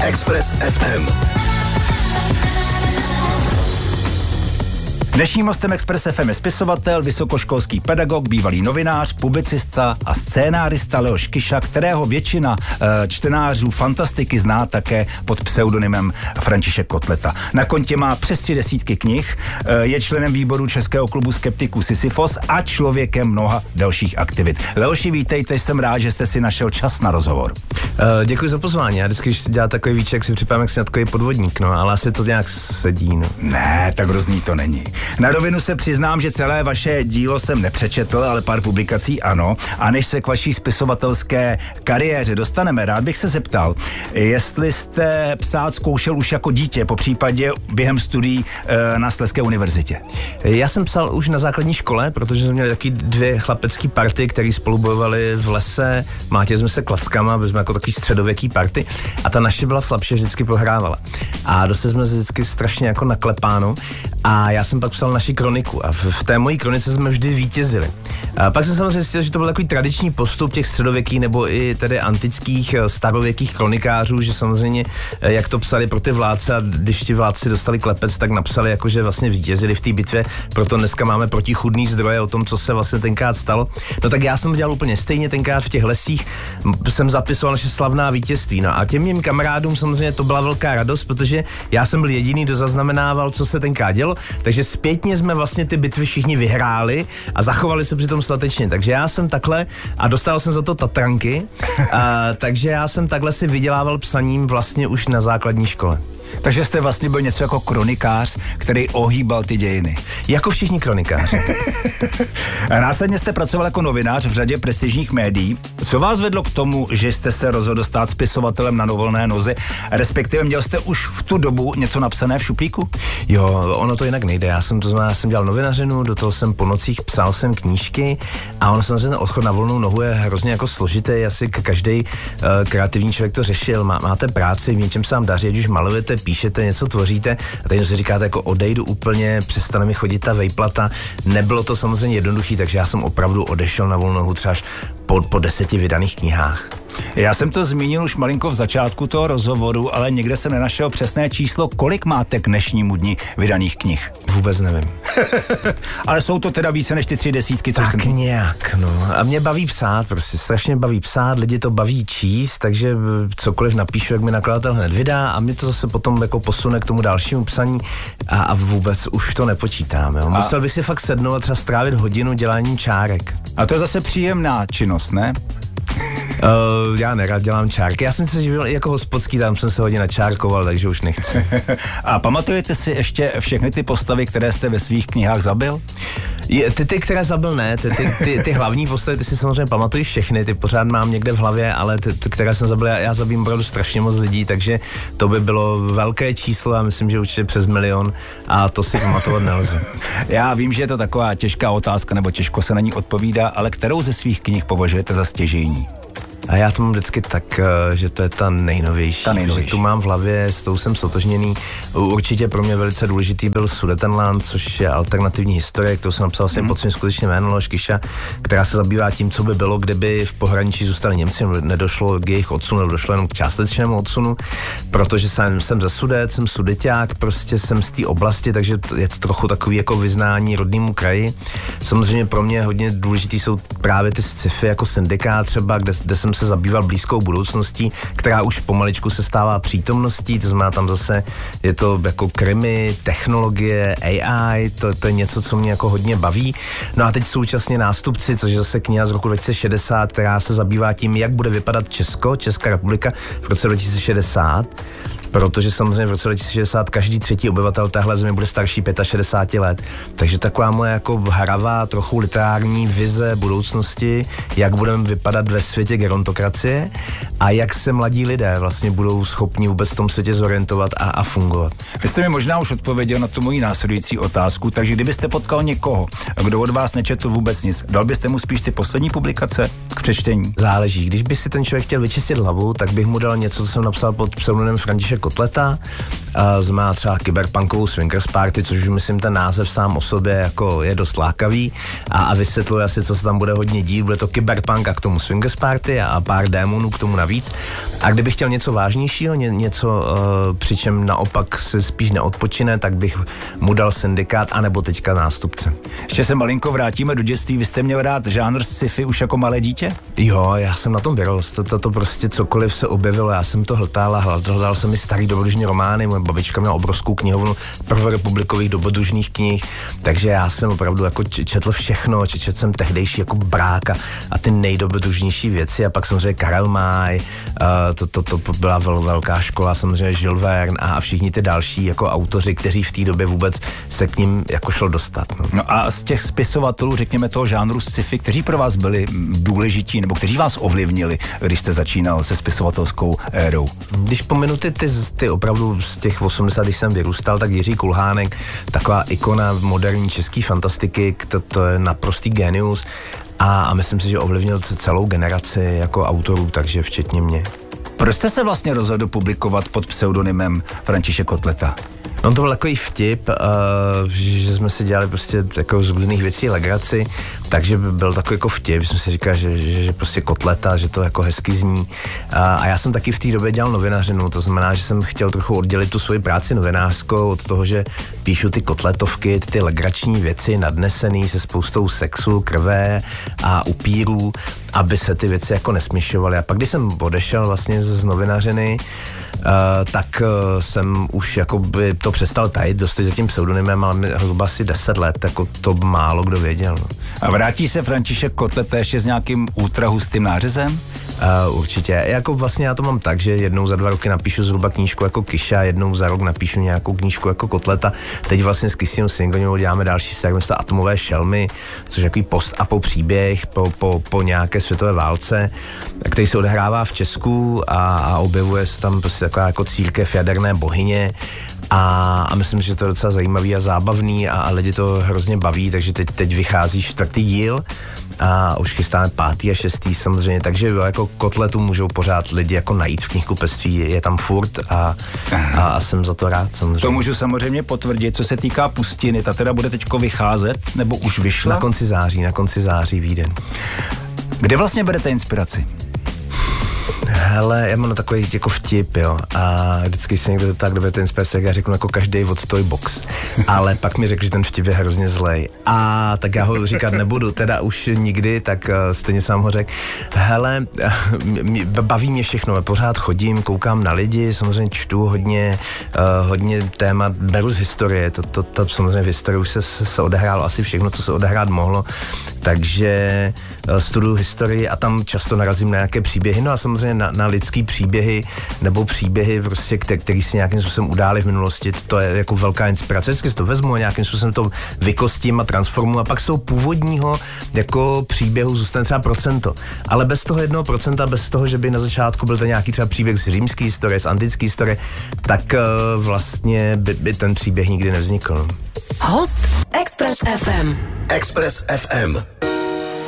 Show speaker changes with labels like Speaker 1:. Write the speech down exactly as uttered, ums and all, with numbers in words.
Speaker 1: Express ef em.
Speaker 2: Dnešním hostem Express ef em je spisovatel, vysokoškolský pedagog, bývalý novinář, publicista a scénárista Leoš Kyša, kterého většina e, čtenářů fantastiky zná také pod pseudonymem František Kotleta. Na kontě má přes tři desítky knih, e, je členem výboru Českého klubu skeptiků Sisyfos a člověkem mnoha dalších aktivit. Leoši, vítejte, jsem rád, že jste si našel čas na rozhovor.
Speaker 3: Uh, děkuji za pozvání. Já vždycky, když dělá takový výček, si připadám, jak si na takový podvodník, no, ale asi to nějak sedí, no.
Speaker 2: Ne, tak hrozný to není. Na rovinu se přiznám, že celé vaše dílo jsem nepřečetl, ale pár publikací ano. A než se k vaší spisovatelské kariéře dostaneme, rád bych se zeptal, jestli jste psát zkoušel už jako dítě, po případě během studií e, na Slezské univerzitě.
Speaker 3: Já jsem psal už na základní škole, protože jsme měli taky dvě chlapecký party, které spolu bojovali v lese, mlátili jsme se klackama, byli jsme jako takový středověký party a ta naše byla slabší, vždycky prohrávala. A dostali jsme vždycky strašně jako naklepáno a já jsem pak psal naši kroniku a v, v té mojí kronice jsme vždy vítězili. A pak jsem samozřejmě zjistil, že to byl takový tradiční postup těch středověkých nebo i tedy antických starověkých kronikářů, že samozřejmě jak to psali pro ty vládce a když ti vládci dostali klepec, tak napsali jako, že vlastně vítězili v té bitvě, proto dneska máme protichůdný zdroje o tom, co se vlastně tenkrát stalo. No tak já jsem to dělal úplně stejně, tenkrát v těch lesích jsem zapisoval naše slavná vítězství. No a těm mým kamarádům samozřejmě to byla velká radost, protože já jsem byl jediný, kdo zaznamenával, co se tenkrát dělo, takže zpětně jsme vlastně ty bitvy všichni vyhráli a zachovali se přitom statečně. Takže já jsem takhle a dostal jsem za to Tatranky, a, takže já jsem takhle si vydělával psaním vlastně už na základní škole.
Speaker 2: Takže jste vlastně byl něco jako kronikář, který ohýbal ty dějiny.
Speaker 3: Jako všichni kronikáři.
Speaker 2: Následně jste pracoval jako novinář v řadě prestižních médií. Co vás vedlo k tomu, že jste se rozhodl stát spisovatelem na volné noze, respektive měl jste už v tu dobu něco napsané v šuplíku?
Speaker 3: Jo, ono to jinak nejde. Já jsem to znamená, já jsem dělal novinařinu, do toho jsem po nocích psal jsem knížky a ono samozřejmě odchod na volnou nohu je hrozně jako složitý. Asi každý uh, kreativní člověk to řešil. Má, máte práci, v něčem se vám daří, ať už malujete, píšete, něco tvoříte a teď si říkáte, jako odejdu úplně, přestane mi chodit ta vejplata. Nebylo to samozřejmě jednoduchý, takže já jsem opravdu odešel na volnou nohu třeba až po, po deseti vydaných knihách.
Speaker 2: Já jsem to zmínil už malinko v začátku toho rozhovoru, ale někde jsem nenašel přesné číslo, kolik máte k dnešnímu dni vydaných knih.
Speaker 3: Vůbec nevím.
Speaker 2: Ale jsou to teda více než ty tři desítky, co
Speaker 3: tak
Speaker 2: jsem...
Speaker 3: Tak nějak, no. A mě baví psát, prostě strašně baví psát, lidi to baví číst, takže cokoliv napíšu, jak mi nakladatel hned vydá a mě to zase potom jako posune k tomu dalšímu psaní a, a vůbec už to nepočítám. Jo. Musel a... bych si fakt sednout a třeba strávit hodinu děláním čárek.
Speaker 2: A to je zase příjemná činnost, ne?
Speaker 3: Uh, já nerad dělám čárky. Já jsem se živil i jako hospodský, tam jsem se hodně načárkoval, takže už nechci.
Speaker 2: A pamatujete si ještě všechny ty postavy, které jste ve svých knihách zabil?
Speaker 3: Je, ty, ty, které zabil, ne. Ty, ty, ty, ty hlavní postavy, ty si samozřejmě pamatují všechny, ty pořád mám někde v hlavě, ale ty, ty které jsem zabil, já, já zabím opravdu strašně moc lidí, takže to by bylo velké číslo a myslím, že určitě přes milion a to si pamatovat nelze.
Speaker 2: Já vím, že je to taková těžká otázka, nebo těžko se na ní odpovídá, ale kterou ze svých knih považujete za stěžejní?
Speaker 3: A já to mám vždycky tak, že to je ta nejnovější,
Speaker 2: ta nejnovější.
Speaker 3: Že tu mám v hlavě, s tou jsem stotožněný. Určitě pro mě velice důležitý byl Sudetenland, což je alternativní historie, kterou jsem napsal jsem mm. pod svým skutečným jménem Leoš Kyša, která se zabývá tím, co by bylo, kdyby v pohraničí zůstali Němci, nedošlo k jejich odsunu, došlo jenom k částečnému odsunu, protože jsem, jsem ze Sudet, jsem sudeťák, prostě jsem z té oblasti, takže je to trochu takový jako vyznání rodnému kraji. Samozřejmě pro mě hodně důležitý jsou právě ty sci-fi jako Syndikát třeba, kde, kde jsem se zabýval blízkou budoucností, která už pomaličku se stává přítomností, to znamená tam zase je to jako krimi, technologie, A I, to, to je něco, co mě jako hodně baví. No a teď současně Nástupci, což je zase kniha z roku dva tisíce šedesát, která se zabývá tím, jak bude vypadat Česko, Česká republika v roce dva tisíce šedesát. Protože samozřejmě v roce dva tisíce šedesát každý třetí obyvatel téhle země bude starší šedesát pět let. Takže taková moje jako hravá, trochu literární vize budoucnosti, jak budeme vypadat ve světě gerontokracie a jak se mladí lidé vlastně budou schopni vůbec v tom světě zorientovat a, a fungovat.
Speaker 2: Vy jste mi možná už odpověděl na tu moji následující otázku, takže kdybyste potkal někoho, kdo od vás nečetl vůbec nic, dal byste mu spíš ty poslední publikace k přečtení?
Speaker 3: Záleží. Když by si ten člověk chtěl vyčistit hlavu, tak bych mu dal něco, co jsem napsal pod pseudonymem František Kotleta, uh, znamená třeba kyberpunkovou swingers party, což už myslím ten název sám o sobě jako je dost lákavý a, a vysvětluje asi, co se tam bude hodně dít. Bude to kyberpunk a k tomu swingers party a, a pár démonů k tomu navíc. A kdybych chtěl něco vážnějšího, ně, něco, uh, přičem naopak se spíš neodpočine, tak bych mu dal Syndikát anebo teďka Nástupce.
Speaker 2: Ještě se malinko vrátíme do dětství. Vy jste měl rád žánr sci-fi už jako malé dítě?
Speaker 3: Jo, já jsem na tom vyrost. To, to, to prostě cokoliv se objevilo, já jsem to hltal a hledal jsem mi starý dobrodružní romány. Moje babička měla obrovskou knihovnu prvorepublikových dobrodružných knih, takže já jsem opravdu jako četl všechno, četl jsem tehdejší jako Brák a, a ty nejdobrodružnější věci a pak samozřejmě Karel May, uh, to, to, to byla vel, velká škola, samozřejmě Jules Verne a všichni ty další jako autoři, kteří v té době vůbec se k ním jako šlo dostat. No.
Speaker 2: No a z těch spisovatelů, řekněme toho žánru sci-fi, kteří pro vás byli důležití nebo kteří vás ovlivnili, když jste začínal se spisovatelskou érou?
Speaker 3: Když pominu ty, ty, ty opravdu z těch osmdesátých, když jsem vyrůstal, tak Jiří Kulhánek, taková ikona moderní české fantastiky, to, to je naprostý genius a, a myslím si, že ovlivnil celou generaci jako autorů, takže včetně mě.
Speaker 2: Proč jste se vlastně rozhodl publikovat pod pseudonymem František Kotleta?
Speaker 3: On to byl takový vtip, uh, že jsme si dělali prostě jako z různých věcí legraci, takže byl takový jako vtip, jsme si říkali, že, že, že prostě Kotleta, že to jako hezky zní. Uh, a já jsem taky v té době dělal novinařinu, to znamená, že jsem chtěl trochu oddělit tu svoji práci novinářskou od toho, že píšu ty kotletovky, ty legrační věci nadnesený se spoustou sexu, krve a upírů, aby se ty věci jako nesměšovaly. A pak, když jsem odešel vlastně z novinařiny, Uh, tak uh, jsem už jakoby to přestal tajit, dost za tím pseudonymem, ale hruba asi deset let, jako to málo kdo věděl. No.
Speaker 2: A vrátí se František Kotleta ještě s nějakým ultrahustým nářezem?
Speaker 3: Uh, určitě. Jako vlastně já to mám tak, že jednou za dva roky napíšu zhruba knížku jako Kyša, jednou za rok napíšu nějakou knížku jako Kotleta. Teď vlastně s Kristínou Singoňovou děláme další sérii, to Atomové šelmy, což je takový post-apo příběh po, po, po nějaké světové válce, který se odehrává v Česku a, a objevuje se tam prostě taková jako církev jaderné bohyně. A, a myslím, že to je docela zajímavý a zábavný a, a lidi to hrozně baví, takže teď, teď vychází čtvrtý díl a už chystáme pátý a šestý samozřejmě, takže jo, jako Kotletu můžou pořád lidi jako najít v knihkupectví, je tam furt a, a, a jsem za to rád samozřejmě.
Speaker 2: To můžu samozřejmě potvrdit, co se týká Pustiny, ta teda bude teďko vycházet, nebo už vyšla?
Speaker 3: Na konci září, na konci září vyjde.
Speaker 2: Kde vlastně berete inspiraci?
Speaker 3: Hele, já mám na takový jako vtip, jo, a vždycky se někdo zeptá, kdo bude ten inspirace, jak já řeknu jako každý od Toy Box, ale pak mi řekl, že ten vtip je hrozně zlej a tak já ho říkat nebudu, teda už nikdy, tak uh, stejně sám ho řekl. Hele, uh, baví mě všechno, pořád chodím, koukám na lidi, samozřejmě čtu hodně, uh, hodně témat, beru z historie, to, to, to samozřejmě v historii už se, se odehrálo asi všechno, co se odehrát mohlo, takže uh, studuju historii a tam často narazím na nějaké příběhy, no a samozřejmě na, na lidský příběhy nebo příběhy, prostě, který, který si nějakým způsobem udály v minulosti, to je jako velká inspirace. Vždycky si to vezmu a nějakým způsobem to vykostím a transformuji a pak z toho původního jako příběhu zůstane třeba procento. Ale bez toho jednoho procenta, bez toho, že by na začátku byl ten nějaký třeba příběh z římské historie, z antické historie, tak uh, vlastně by, by ten příběh nikdy nevznikl.
Speaker 1: Host Express F M.
Speaker 4: Express F M.